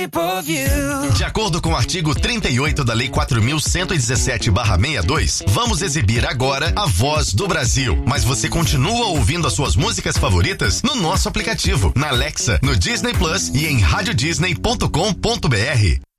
shape of you. De acordo com o artigo 38 da Lei 4.117/62, vamos exibir agora a Voz do Brasil. Mas você continua ouvindo as suas músicas favoritas no nosso aplicativo, na Alexa, no Disney Plus e em radiodisney.com.br.